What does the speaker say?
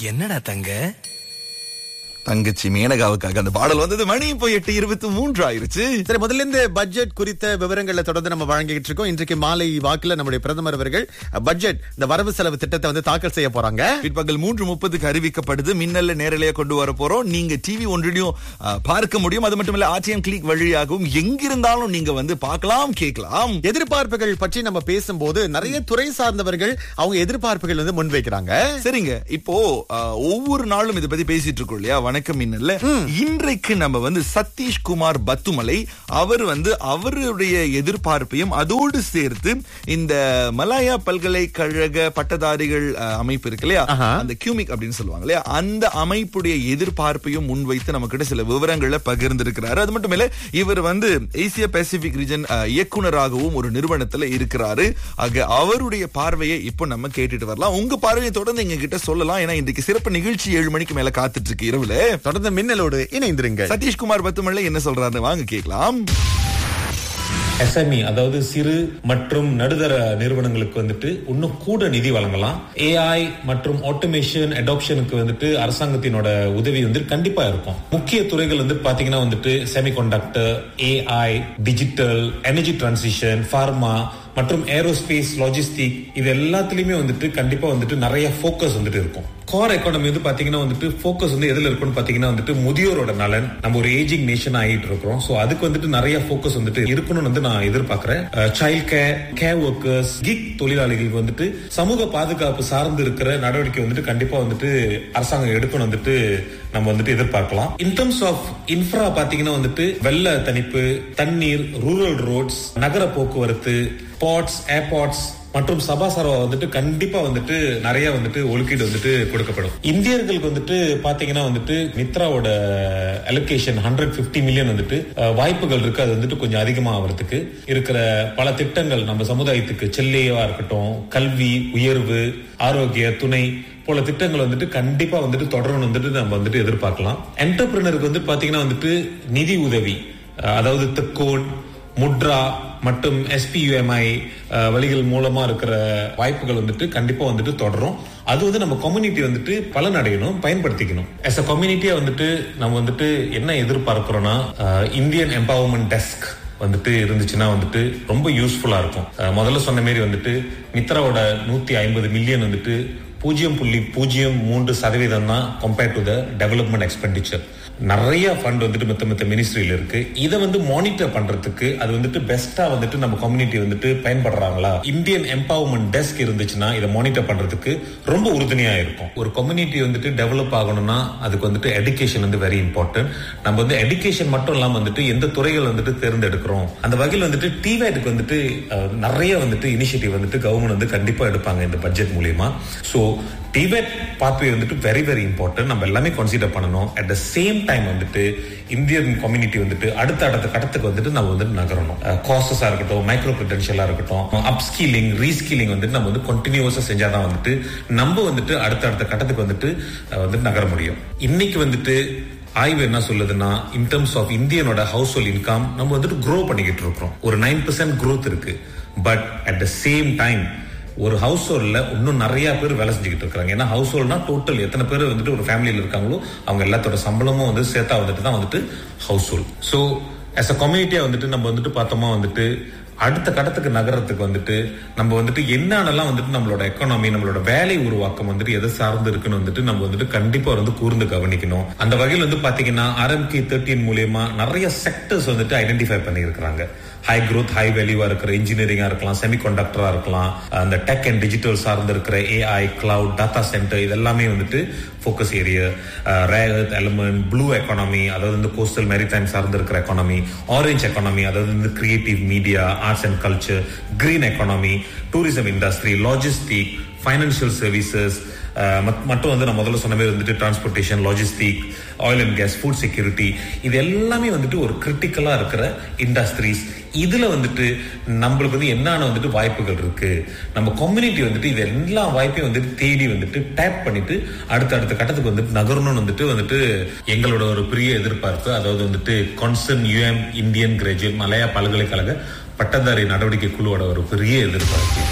என்னடா தங்க? தங்கச்சி மேனகாவுக்காக அந்த பாடல் வந்தது. மணி இப்போ 8:23 ஆயிருச்சு. சரி, முதல்ல இந்த பட்ஜெட் குறித்த விவரங்களை தொடர்ந்து நம்ம வழங்கிட்டு இருக்கோம். இன்றைக்கு மாலை வாக்குல நம்முடைய பிரதமர் அவர்கள் பட்ஜெட், இந்த வரவு செலவு திட்டத்தை வந்து தாக்கல் செய்ய போறாங்க. பிற்பகல் 3:30க்கு அறிவிக்கப்படுது. மின்னல்ல நேரலையா கொண்டு வர போறோம். நீங்க டிவி ஒன்றிலையும் பார்க்க முடியும். அது மட்டும் இல்ல, ஆர்டிஎம் கிளிக் வழியாகவும் எங்கிருந்தாலும் நீங்க வந்து பார்க்கலாம், கேட்கலாம். எதிர்பார்ப்புகள் பற்றி நம்ம பேசும்போது நிறைய துறை சார்ந்தவர்கள் அவங்க எதிர்பார்ப்புகள் வந்து முன்வைக்கிறாங்க. சரிங்க, இப்போ ஒவ்வொரு நாளும் இதை பத்தி பேசிட்டு இருக்கோம் இல்லையா? வணக்கம் மின்னல்ல. இன்றைக்கு நம்ம வந்து சதீஷ்குமார் பத்துமலை அவர் வந்து அவருடைய எதிர்பார்ப்பையும் அதோடு சேர்த்து இந்த மலாயா பல்கலைக்கழக பட்டதாரிகள் அமைப்பு இருக்கு இல்லையா, அந்த கியூமிக் அப்படின்னு சொல்லுவாங்க இல்லையா, அந்த அமைப்புடைய எதிர்பார்ப்பையும் முன்வைத்து நம்ம கிட்ட சில விவரங்களை பகிர்ந்திருக்கிறாரு. அது மட்டும் இல்ல, இவர் வந்து ஏசியா பசிபிக் ரீஜன் இயக்குனராகவும் ஒரு நிறுவனத்துல இருக்கிறாரு. ஆக அவருடைய பார்வையை இப்போ நம்ம கேட்டுட்டு வரலாம். உங்க பார்வையை தொடர்ந்து எங்க கிட்ட சொல்லலாம். ஏன்னா இன்றைக்கு சிறப்பு நிகழ்ச்சி 7 மணிக்கு மேல காத்துட்டு இருக்கு இரவுல. தொடர்ந்து மின்னலோடு இணைந்திருங்க. சதீஷ்குமார் பத்துமலை என்ன சொல்றாரு வாங்க கேட்கலாம். எஸ்எம்இ, அதாவது சிறு மற்றும் நடுத்தர நிறுவனங்களுக்கு வந்துட்டு இன்னும் கூட நிதி வழங்கலாம். ஏஐ மற்றும் ஆட்டோமேஷன் அடாப்ஷனுக்கு வந்துட்டு அரசாங்கத்தினோட உதவி வந்து கண்டிப்பா இருக்கும். முக்கிய துறைகள் வந்து பாத்தீங்கன்னா வந்துட்டு semiconductor, AI, digital, energy transition, pharma மற்றும் ஏரோஸ்பேஸ், லாஜிஸ்டிக், இது எல்லாத்துலயுமே வந்துட்டு கண்டிப்பா வந்துட்டு நிறைய போக்கஸ் வந்துட்டு இருக்கும். கோர் எக்கானமி வந்து பாத்தீங்கன்னா வந்துட்டு போக்கஸ் வந்து எதுல இருக்குன்னு பாத்தீங்கன்னா வந்துட்டு முதியோரோட நலன். நம்ம ஒரு ஏஜிங் நேஷன் ஆகிட்டு இருக்கிறோம். சோ அதுக்கு வந்துட்டு நிறைய போக்கஸ் வந்துட்டு இருக்கணும்னு வந்து நான் எதிர்பார்க்கிறேன். சைல்ட் கேர் ஒர்க்கர்ஸ், கிக் தொழிலாளிகளுக்கு வந்துட்டு சமூக பாதுகாப்பு சார்ந்து இருக்கிற நடவடிக்கை வந்துட்டு கண்டிப்பா வந்துட்டு அரசாங்கம் எடுக்கணும் வந்துட்டு நம்ம வந்துட்டு எதிர்பார்க்கலாம். இன் டர்ம்ஸ் ஆஃப் இன்ஃப்ரா பாத்தீங்கன்னா வந்துட்டு வெள்ள தணிப்பு, தண்ணீர், ரூரல் ரோட்ஸ், நகர போக்குவரத்து, போர்ட்ஸ், ஏர்போர்ட்ஸ் மற்றும் சபாசரவா வந்துட்டு கண்டிப்பா வந்துட்டு நிறைய வந்துட்டு ஒதுக்கீடு வந்துட்டு கொடுக்கப்படும். இந்தியர்களுக்கு வந்துட்டு பாத்தீங்கன்னா வந்துட்டு மித்ராவோட அலோகேஷன் 150 மில்லியன் வந்துட்டு வாய்ப்புகள் இருக்கு. அது வந்துட்டு கொஞ்சம் அதிகமா ஆகிறதுக்கு இருக்கிற பல திட்டங்கள் நம்ம சமுதாயத்துக்கு செல்லையா இருக்கட்டும், கல்வி உயர்வு, ஆரோக்கிய துணை போல திட்டங்கள் வந்துட்டு கண்டிப்பா வந்துட்டு தொடரணும் வந்துட்டு நம்ம வந்துட்டு எதிர்பார்க்கலாம். என்டர்பிரினருக்கு வந்து பாத்தீங்கன்னா வந்துட்டு நிதி உதவி, அதாவது தெக்கோன், முட்ரா மற்றும் SPUMI வழிகள் மூலமா இருக்கிற வாய்ப்புகள் வந்துட்டு கண்டிப்பா வந்துட்டு தொடரும். அது வந்து நம்ம கம்யூனிட்டி வந்துட்டு பலன் அடையணும், பயன்படுத்திக்கணும். as a கம்யூனிட்டியா வந்துட்டு நம்ம வந்துட்டு என்ன எதிர்பார்க்கிறோம்னா, இந்தியன் எம்பவர்மெண்ட் டெஸ்க் வந்துட்டு இருந்துச்சுன்னா வந்துட்டு ரொம்ப யூஸ்ஃபுல்லா இருக்கும். முதல்ல சொன்ன மாதிரி வந்துட்டு மித்ராவோட 150 மில்லியன் வந்துட்டு 0.03% தான் compared to the development expenditure. நிறைய ஃபண்ட் வந்துட்டு மத்த மினிஸ்ட்ரியில இருக்கு. இதை வந்து மானிட்டர் பண்றதுக்கு அது வந்துட்டு பெஸ்டா வந்துட்டு நம்ம கம்யூனிட்டி வந்துட்டு பயன்படுறாங்களா, இந்தியன் எம்பவர்மெண்ட் டெஸ்க் இருந்துச்சுன்னா இதை மானிட்டர் பண்றதுக்கு ரொம்ப உறுதுணையா இருக்கும். ஒரு கம்யூனிட்டி வந்துட்டு டெவலப் ஆகணும்னா அதுக்கு வந்துட்டு எடுகேஷன் வந்து வெரி இம்பார்ட்டன்ட். நம்ம வந்து எடுகேஷன் மட்டும் இல்லாம வந்துட்டு எந்த துறைகள் வந்துட்டு தேர்ந்தெடுக்கிறோம் அந்த வகையில் வந்துட்டு டிவேட்க்கு வந்துட்டு நிறைய வந்துட்டு இனிஷியேட்டிவ் வந்துட்டு கவர்மெண்ட் வந்து கண்டிப்பா எடுப்பாங்க இந்த பட்ஜெட் மூலியமா. சோ டிபேட் பாத்வே வந்துட்டு வெரி வெரி இம்பார்ட்டன்ட். நம்ம எல்லாமே கன்சிடர் பண்ணணும். அட் த சேம் டைம் வந்துட்டு இந்தியன் கம்யூனிட்டி வந்துட்டு அடுத்த கட்டத்துக்கு வந்துட்டு நம்ம வந்துட்டு நகரணும். கோர்சஸா இருக்கட்டும், மைக்ரோ கிரெடென்ஷியலா இருக்கட்டும், அப்ஸ்கில்லிங், ரீஸ்கில்லிங் வந்துட்டு நம்ம வந்து கண்டினியூஸா செஞ்சாதான் வந்துட்டு நம்ம வந்துட்டு அடுத்த கட்டத்துக்கு வந்துட்டு நகர முடியும். இன்னைக்கு வந்துட்டு ஆய்வு என்ன சொல்லுதுன்னா, in terms of இந்தியனோட house hold income நம்ம வந்துட்டு க்ரோ பண்ணிக்கிட்டு இருக்கிறோம். ஒரு 9% growth இருக்கு. But at the same time ஒரு ஹவுஸ் ஹோல்ட்ல இன்னும் நிறைய பேர் வேலை செஞ்சுக்கிட்டு இருக்காங்க. ஏன்னா ஹவுஸ் ஹோல்ட்னா டோட்டல் எத்தனை பேர் வந்துட்டு ஒரு ஃபேமிலியில இருக்காங்களோ அவங்க எல்லாத்தோட சம்பளமும் வந்து சேர்த்தா வந்துட்டு தான் வந்துட்டு house hold. So as a கம்யூனிட்டியா வந்துட்டு நம்ம வந்துட்டு பார்த்தோமா வந்துட்டு அடுத்த கட்டத்துக்கு நகரத்துக்கு வந்துட்டு நம்ம வந்துட்டு என்னென்னலாம் வந்துட்டு நம்மளோட எக்கானமி, நம்மளோட வேலை உருவாக்கம் வந்துட்டு எதை சார்ந்து இருக்குன்னு வந்துட்டு நம்ம வந்துட்டு கண்டிப்பா வந்து கூர்ந்து கவனிக்கணும். அந்த வகையில் வந்து பாத்தீங்கன்னா RMK 13 மூலியமா நிறைய செக்டர்ஸ் வந்துட்டு ஐடென்டிஃபை பண்ணி இருக்கிறாங்க. ஹை growth, ஹை வேல்யூவா இருக்கிற இன்ஜினியரிங்கா இருக்கலாம், செமிகண்டக்டரா இருக்கலாம், அந்த டெக் அண்ட் டிஜிட்டல் சார்ந்து இருக்கிற AI, கிளவுட், டாட்டா சென்டர், இதெல்லாமே வந்துட்டு focus area. Rare earth element, blue economy, அதாவது வந்து கோஸ்டல் மேரிடைம் சார்ந்து இருக்கிற எக்கானமி, ஆரஞ்ச் எக்கானமி, அதாவது வந்து creative media, arts and culture, green economy, tourism industry, logistic, financial services மட்டும் வந்து நான் முதல்ல சொன்ன மாதிரி வந்துட்டு transportation, logistic, oil and gas, food security, இது எல்லாமே வந்துட்டு ஒரு கிரிட்டிக்கலா இருக்கிற இண்டஸ்ட்ரீஸ். இதுல வந்துட்டு நம்மளுக்கு வந்து என்னென்ன வந்துட்டு வாய்ப்புகள் இருக்கு, நம்ம கம்யூனிட்டி வந்துட்டு இது எல்லா வாய்ப்பையும் வந்துட்டு தேடி வந்துட்டு டேப் பண்ணிட்டு அடுத்த கட்டத்துக்கு வந்துட்டு நகரணும்னு வந்துட்டு எங்களோட ஒரு பெரிய எதிர்பார்ப்பு. அதாவது வந்துட்டு concern UM Indian graduate Malaya பல்கலைக்கழக பட்டதாரி நடவடிக்கை குழுவோட ஒரு பெரிய எதிர்பார்ப்பு.